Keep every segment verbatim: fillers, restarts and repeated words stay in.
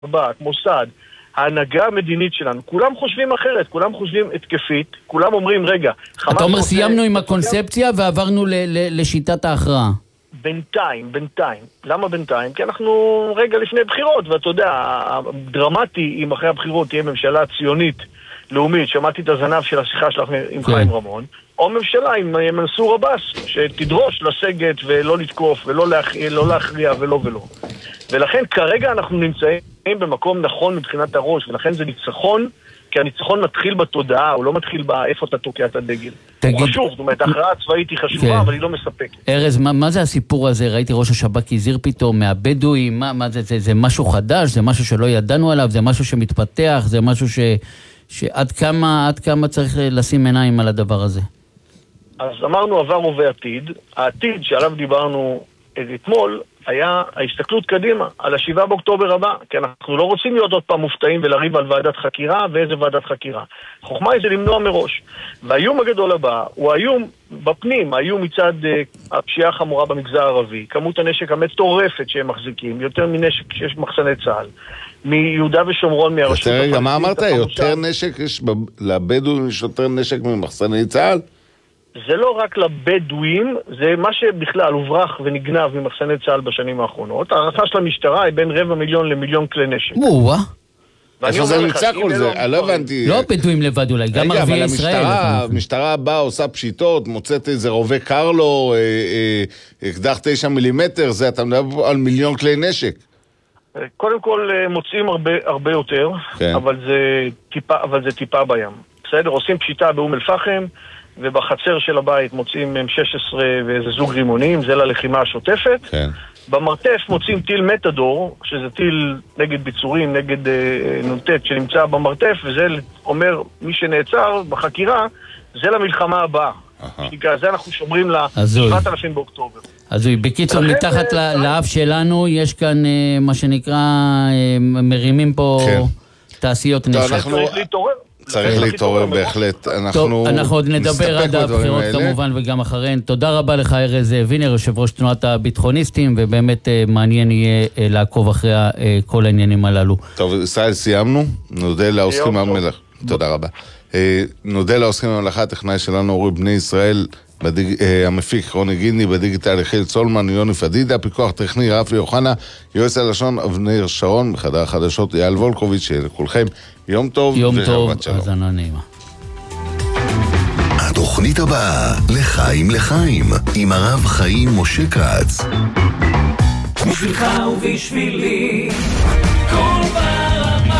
שב"כ, מוסד, ההנהגה המדינית שלנו, כולם חושבים אחרת, כולם חושבים התקפית, כולם אומרים, רגע, אתה אומר, סיימנו עם הקונספציה ועברנו לשיטת ההכרעה. בינתיים, בינתיים. למה בינתיים? כי אנחנו רגע לפני בחירות, ואתה יודע, הדרמטי אם אחרי הבחירות תהיה ממשלה ציונית, לאומית, שמעתי את הזנב של השיחה שלך עם חיים רמון, או ממשלה עם מנסור עבאס, שתדרוש לסגת ולא לתקוף ולא להכריע ולא ולא. ולכן כרגע אנחנו נמצאים במקום נכון מבחינת הראש, ולכן זה ניצחון, כי הניצחון מתחיל בתודעה, הוא לא מתחיל באיפה אתה תוקע את הדגל. הוא חשוב, זאת אומרת, ההכרעה הצבאית היא חשובה, אבל היא לא מספקת. ארז, מה זה הסיפור הזה? ראיתי ראש השב"כ הזהיר פתאום מהבדואים, מה זה? זה משהו חדש? זה משהו שלא ידענו עליו? זה משהו שמתפתח? זה משהו ש... שעד כמה, עד כמה צריך לשים עיניים על הדבר הזה? אז אמרנו עבר ובעתיד. העתיד שעליו דיברנו אתמול היה ההסתכלות קדימה על השבעה באוקטובר הבא, כי אנחנו לא רוצים להיות עוד פעם מופתעים ולריב על ועדת חקירה ואיזה ועדת חקירה. חוכמה היא זה למנוע מראש. והאיום הגדול הבא הוא האיום בפנים, האיום מצד uh, הפשיעה החמורה במגזר הערבי, כמות הנשק המטורפת שהם מחזיקים, יותר מנשק שיש מחסני צה"ל, מיהודה ושומרון, מהרשות הפלסטינית. רגע, מה אמרת? יותר נשק יש לבדואים, יש יותר נשק ממחסני צה"ל? זה לא רק לבדואים, זה מה שבכלל הוברח ונגנב ממחסני צה"ל בשנים האחרונות. הערכה של המשטרה היא בין רבע מיליון למיליון כלי נשק. וואה. איפה זה נמצא כל זה? לא הבנתי. לא בדואים לבד אולי, גם ערבי ישראל. המשטרה באה, עושה פשיטות, מוצאת איזה רובה קרלו, אקדח תשע מילימטר, זה אתה מדבר על מיליון כלי נשק. קודם כל מוצאים הרבה, הרבה יותר, אבל זה טיפה, אבל זה טיפה בים. בסדר? עושים פשיטה באום אל-פחם, ובחצר של הבית מוצאים אם שש עשרה ואיזה זוג רימונים, זה ללחימה השוטפת. כן. במרתף מוצאים טיל מטאדור, שזה טיל נגד ביצורים, נגד אה, נוטט שנמצא במרתף, וזה אומר מי שנעצר בחקירה, זה למלחמה הבאה. בגלל זה אנחנו שומרים ל-שבעת אלפים באוקטובר. אז בקיצור, מתחת לאף שלנו יש כאן מה שנקרא, מרימים פה תעשיות נשק. צריך להתעורר. צריך להתעורר בהחלט. טוב, אנחנו עוד נדבר עד הבחירות כמובן וגם אחריהן. תודה רבה לך ארז וינר, יושב ראש תנועת הביטחוניסטים, ובאמת מעניין יהיה לעקוב אחרי כל העניינים הללו. טוב, ישראל, סיימנו. נודה לעוסקים במלאכה. תודה רבה. נודה לעוסקים במלאכה, הטכנאי שלנו אורי בני ישראל, המפיק רוני גיני, בדיגיטל יחיל צולמן, יוני פדידה, פיקוח טכני רפי יוחנה, יועץ הלשון אבנר שרון, בחדר החדשות יעל וולקוביץ', שיהיה לכולכם יום טוב. יום טוב, האזנה נעימה. התוכנית הבאה, לחיים לחיים, עם הרב חיים משה כץ. בשבילך ובשבילי, כל ברמה.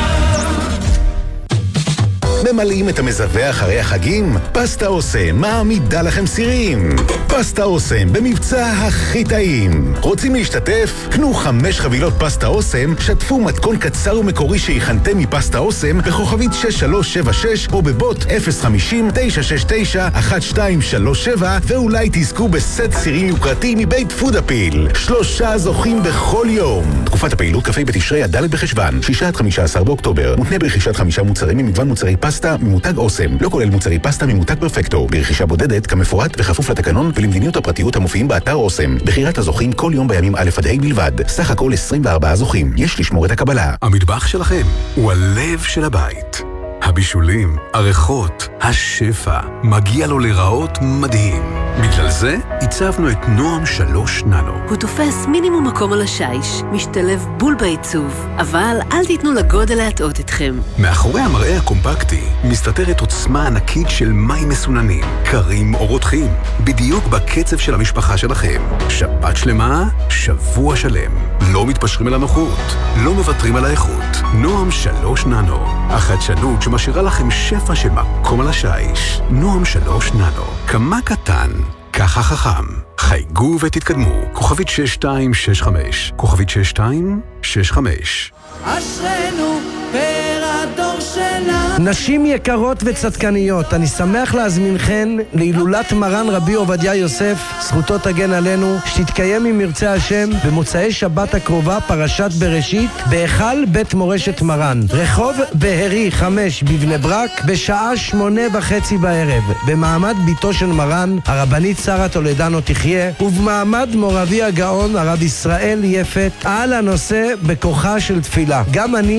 ממלאים את המזווה אחרי החגים? פסטה אוסם מעמידה לכם סירים. פסטה אוסם במבצע הכי טעים. רוצים להשתתף? קנו חמש חבילות פסטה אוסם, שתפו מתכון קצר ומקורי שהכנתם מפסטה אוסם בכוכבית שש שלוש שבע שש או בבוט אפס חמישים תשע שש תשע אחת שתיים שלוש שבע, ואולי תזכו בסט סירים יוקרתי מבית פודאפיל. שלושה זוכים בכל יום. תקופת הפעילות כ"ה בתשרי עד ד' בחשוון, שישה עד חמישה עשר באוקטובר. מותנה ברכישת חמישה מוצרים ממגוון מוצרי פסטה ממותג אוסם, לא כולל מוצרי פסטה ממותג פרפקטו, ברכישה בודדת כמפורט וכפוף לתקנון ולמדיניות הפרטיות המופיעים באתר אוסם. בחירת הזוכים כל יום בימים א' עד ה' בלבד. סך הכל עשרים וארבעה זוכים. יש לשמור את הקבלה. המטבח שלכם הוא הלב של הבית. הבישולים, הריחות, השפע, מגיע לו לראות מדהים. בגלל זה הצבנו את נועם שלוש ננו. הוא תופס מינימום מקום על השיש, משתלב בול בעיצוב, אבל אל תיתנו לגודל להטעות אתכם. מאחורי המראה הקומפקטי מסתתרת עוצמה ענקית של מים מסוננים, קרים או רותחים, בדיוק בקצב של המשפחה שלכם. שבת שלמה, שבוע שלם. לא מתפשרים על הנוחות, לא מוותרים על האיכות. נועם שלוש ננו, החדשנות שמשאירה לכם שפע של מקום על השיש. נועם שלוש ננו, כמה קטן, ככה חכם. חייגו ותתקדמו. כוכבית שש שתיים שש חמש, כוכבית שש שתיים שש חמש. אשרנו פר הדור שלנו. נשים יקרות וצדקניות, אני שמח להזמינכן להילולת מרן רבי עובדיה יוסף, זכותו תגן עלינו, שתתקיים אם ירצה השם במוצאי שבת הקרובה, פרשת בראשית, בהיכל בית מורשת מרן, רחוב בהרי חמש בבני ברק, בשעה שמונה וחצי בערב, במעמד ביתו של מרן הרבנית שרה טולדנו תחיה, ובמעמד מורבי הגאון הרב ישראל יפת, על הנושא בכוחה של תפילה. גם אני